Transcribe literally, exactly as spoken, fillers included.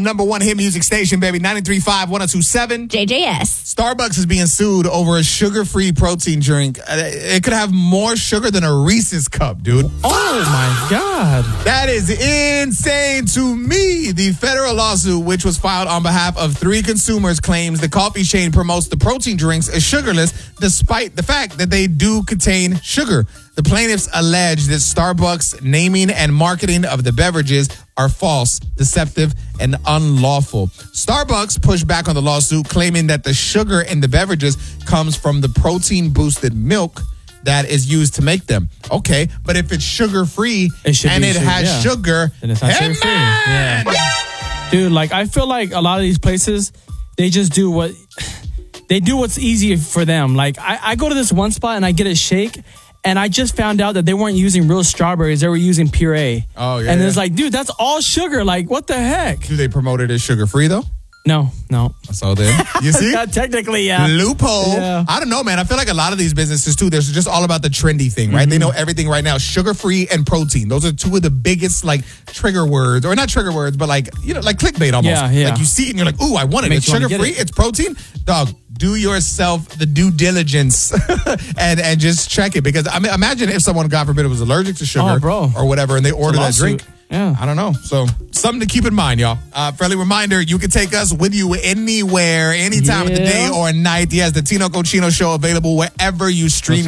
number one hit music station, baby. ninety-three point five, one oh two point seven. J J S. Starbucks is being sued over a sugar-free protein drink. It could have more sugar than a Reese's cup, dude. Oh, my God. That is insane to me. The federal lawsuit, which was filed on behalf of three consumers, claims the coffee chain promotes the protein drinks as sugarless, despite the fact that they do contain sugar. The plaintiffs allege that Starbucks' naming and marketing of the beverages are false, deceptive, and unlawful. Starbucks pushed back on the lawsuit, claiming that the sugar in the beverages comes from the protein-boosted milk that is used to make them. Okay, but if it's sugar-free It and be it sugar, has yeah. sugar, then it's not hey, sugar-free. man! Yeah. Dude, like, I feel like a lot of these places, they just do what... They do what's easy for them. Like, I, I go to this one spot and I get a shake, and I just found out that they weren't using real strawberries. They were using puree. Oh, yeah. And yeah. it's like, dude, that's all sugar. Like, what the heck? Do they promote it as sugar-free, though? No, no. So then, you see? Yeah, technically, yeah. Loophole. Yeah. I don't know, man. I feel like a lot of these businesses, too, they're just all about the trendy thing, right? Mm-hmm. They know everything right now. Sugar-free and protein. Those are two of the biggest, like, trigger words. Or not trigger words, but, like, you know, like clickbait almost. Yeah, yeah. Like, you see it and you're like, ooh, I want it. Makes It's you wanna get sugar-free. it. It's protein. Dog, do yourself the due diligence and and just check it. Because, I mean, imagine if someone, God forbid, was allergic to sugar Oh, bro. or whatever, and they order that lawsuit. drink. Yeah. I don't know. So, something to keep in mind, y'all. Uh, friendly reminder, you can take us with you anywhere, any time of the day Yeah. or night. Yes, the Tino Cochino Show available wherever you stream